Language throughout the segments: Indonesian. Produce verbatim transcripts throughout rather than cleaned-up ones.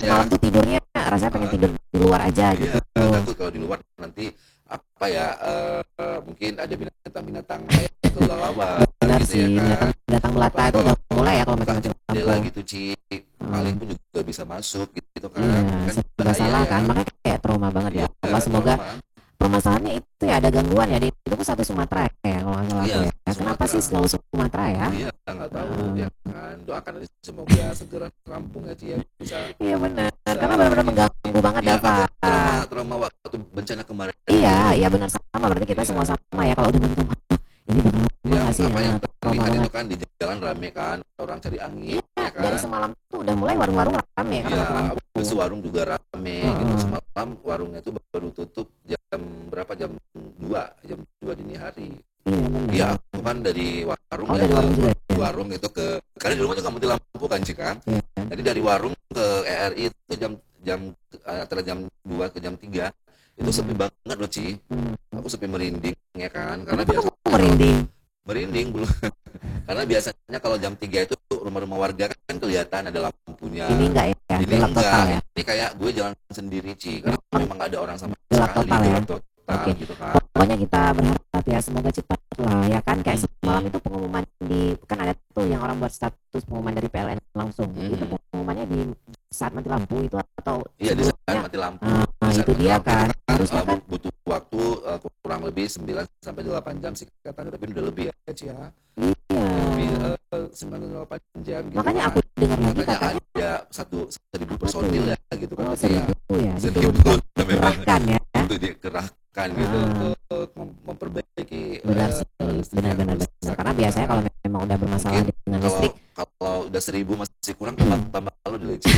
satu malam tuh tidurnya rasanya pengen tidur di luar aja gitu. Iya, takut kalau di luar nanti apa ya uh, uh, mungkin ada binatang-binatang kayak kelelawar Benar gitu ya sih, kan. binatang melata itu udah mulai ya kalau mati-mati Jendela lampu. gitu Ci, maling Hmm. pun juga bisa masuk gitu kan. Iya, Kan serba bahaya salah ya. kan, makanya kayak trauma banget ya. Iya, Allah semoga trauma. permasalahannya itu ya ada gangguan ya di itu kan sampai Sumatera ya kalau nggak salah Iya, aku ya. Kenapa Sumatera. sih selalu Sumatera ya? Iya, nggak tahu Hmm. ya kan. Doakan aja semoga segera rampung ya Ci ya. Bisa, Iya benar, bisa karena benar-benar ini. mengganggu banget Iya, Dava. aku trauma trauma waktu bencana kemarin Iya, itu. iya benar sama berarti kita Iya. semua sama ya kalau udah nonton ini bakal lama Ya, nggak sih? apa Nah, yang trauma terlihat banget. itu kan di jalan rame kan, orang cari angin, Iya, ya dari kan. semalam tuh udah mulai warung-warung rame karena Iya, mati lampu. habis itu warung juga rame gitu. Heeh. Semalam warungnya itu baru tutup jam berapa? Jam dua, jam dua dini hari. Iya benar. Iya, aku kan dari warung Oh ya dari ke warung juga ya? warung itu ke karena di rumah juga mati lampu kan sih kan. Iya. Jadi dari warung ke E R I itu jam jam eh, antara jam dua ke jam tiga itu sepi Hmm. banget loh Ci. Hmm. Aku sepi merinding ya kan, karena Kenapa biasa kamu merinding? merinding belum. Karena biasanya kalau jam tiga itu rumah-rumah warga kan kelihatan ada lampunya. Ini enggak ya? Ini Gelap total enggak, ya? ini kayak gue jalan sendiri Ci, karena Memang memang nggak ada orang sama gelap sekali, total ya? gelap total Oke. gitu kan. Pokoknya kita berharap ya semoga cepat lah ya kan kayak semalam Hmm. itu pengumuman di kan ada tuh yang orang buat status pengumuman dari P L N langsung. Hmm. Itu pengumumannya di saat mati lampu itu atau Iya di saat sebelumnya? mati lampu. Nah, Di saat itu mati dia lampu kan. itu kan Harusnya uh, kan butuh waktu uh, kurang lebih sembilan sampai delapan jam sih katanya, tapi udah lebih ya Ci ya. iya. Lebih uh, sembilan sampai delapan jam gitu Makanya kan. aku dengar lagi Katanya katanya ada satu seribu apa tuh? personil ya gitu kan, Oh tapi ya seribu ya seribu diturunkan, memang dikerahkan ya. untuk dikerahkan gitu Ah, untuk mem- memperbaiki benar uh, sih, listrik yang benar-benar benar. rusak Karena gitu biasanya kan. kalau memang udah bermasalah Mungkin dengan kalau listrik, kalau udah seribu masih kurang tambah tambah kalau dulu Ci.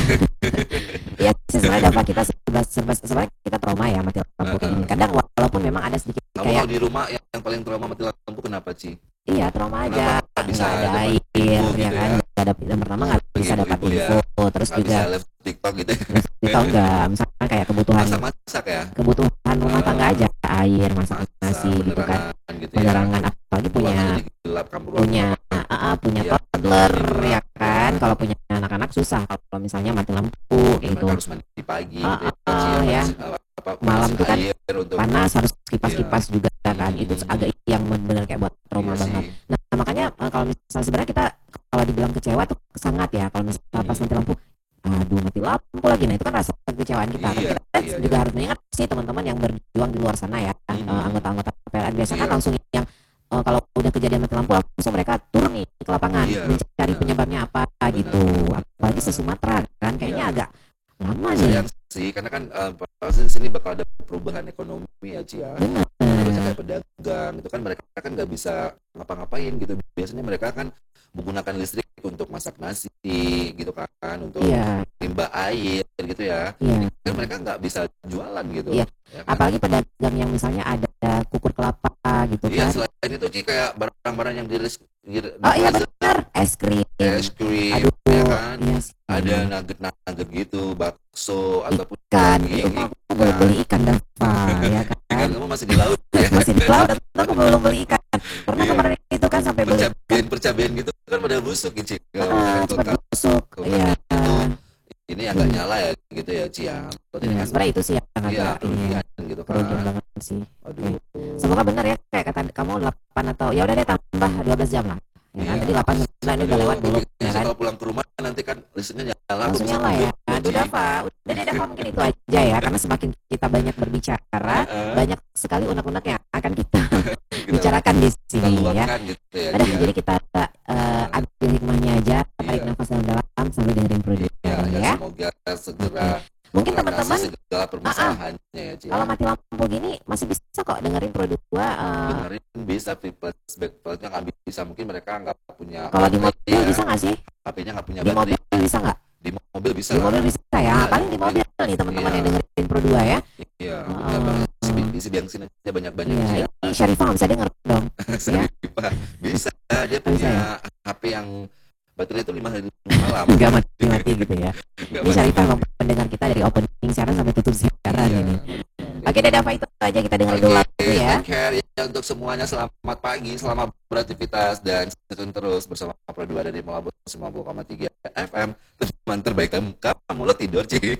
ya sih sebenarnya dapat kita serba, serba, sebenarnya kita trauma ya mati lampu kayak gini. Heeh. Kadang walaupun memang ada sedikit Kamu kayak kalau di rumah yang, yang paling trauma mati lampu kenapa Ci? iya trauma Kenapa aja nggak bisa nggak ada dapat air info ya gitu kan ya? nggak ada yang pertama nggak bisa dapat Menghibur-hibur ya, info terus nggak bisa juga live TikTok gitu ya. kita enggak misalkan kayak kebutuhan Masak-masak ya. kebutuhan rumah tangga Heeh. aja air masak nasi Masak gitu kan penerangan gitu ya. penerangan apalagi punya Ruangan jadi gelap, kamu punya ruangan ah, ah, punya ya toddler jadi ya gelap ya kan kan. kalau punya anak-anak susah kalau misalnya mati lampu Ya gitu mereka harus mandi pagi gitu ah, ya Ci ya, ah, ya panasin uh, apa malam panasin tuh kan air untuk panas harus ya. kipas-kipas juga kan itu Mm-mm. agak yang benar kayak buat trauma Iya banget. sih. Nah makanya eh, kalau misalnya sebenarnya kita kalau dibilang kecewa tuh sangat ya kalau misalnya pas Mm-mm. mati lampu aduh mati lampu lagi nah itu kan rasa kekecewaan kita tapi Iya, kita iya, juga iya. harus mengingat sih teman-teman yang berjuang di luar sana ya eh, Mm-mm. anggota-anggota P L N biasanya kan Iya, langsung yang eh, kalau udah kejadian mati lampu langsung mereka turun nih ke lapangan iya, mencari benar, penyebabnya apa benar, gitu benar. apalagi se Sumatera kan kayaknya Iya. agak lama nih Sayang sih, karena kan uh, pasti di sini bakal ada perubahan ekonomi ya, Ci ya. benar Karena biasanya kayak pedagang, itu kan mereka kan nggak bisa ngapa-ngapain gitu. Biasanya mereka kan menggunakan listrik untuk masak nasi gitu kan, untuk iya timba air gitu ya. Jadi iya kan mereka nggak bisa jualan gitu, iya ya kan. apalagi pedagang yang misalnya ada kukur kelapa gitu Iya, kan selain itu Ci kayak barang-barang yang di, di, di oh iya freezer, benar es krim es krim, aduh ya kan. iya sih Ada nugget-nugget gitu, bakso ataupun ikan itu daging mah aku belum ikan. beli ikan Dava ya Ikan kan kamu masih di laut ya. masih di laut dan aku belum beli ikan karena Iya, kemarin itu kan sampai beli ikan percabean-percabean gitu kan pada busuk gitu. Kalau ah, misalkan cepat kulkas busuk iya kulkasnya itu ini agak iya nyala ya gitu ya Ci ya. Berarti ini iya kan sebenarnya itu sih yang iya agak ini ya kerugian gitu kerugian kan. banget sih oke Aduh. semoga benar ya kayak kata kamu delapan atau ya udah deh tambah dua belas jam lah ya kan Iya. tadi delapan sembilan ini udah Aduh, lewat aku belum pikirnya ya sih kan kalau pulang ke rumah nanti kan listriknya nyala, aku langsung bisa nyala tidur ya. loh Aduh Ci. Dava, udah deh Dava mungkin itu aja ya karena semakin kita banyak berbicara, Heeh. banyak sekali unek-unek yang akan kita Kita bicarakan di kita sini ya. luapkan gitu ya Udah Ci ya. jadi kita uh, ambil hikmahnya aja, tarik Iya. nafas dalam-dalam sambil dengerin Pro Iya, ya ya. semoga segera Oke. Mungkin mengatasi teman-teman segala ah, ah, permasalahannya ya Ci kalau ya. mati lampu gini masih bisa kok dengerin Pro dua uh, Dengerin bisa plus backpulse-nya nggak bisa, mungkin mereka nggak punya kalau di baterai mobil ya, bisa nggak sih? H P-nya nggak punya Di baterai. mobil bisa nggak? Di mobil bisa Di lah. mobil bisa ya. Iya, di Paling di mobil. mobil nih teman-teman Iya, yang dengerin Pro dua ya. iya, benar Uh, banget. Isi, isi bensin aja banyak-banyak iya, sih ya. ini Syarifah nggak bisa denger dong. Ya, Saripah. Bisa, dia bisa punya ya. H P yang baterai itu lima hari lima malam. Nggak mati-mati gitu ya. Nggak Ini Syarifah mati-mati. memang pendengar kita dari opening siaran sampai tutup siaran Iya. ini. Oke deh Dava itu aja kita dengar dulu Oke, lagu ya. take care ya untuk semuanya. Selamat pagi, selamat beraktivitas dan stay terus bersama Pro dua dari Malabo sembilan puluh koma tiga F M. Teman terbaik kamu, kamu lo tidur, Ci.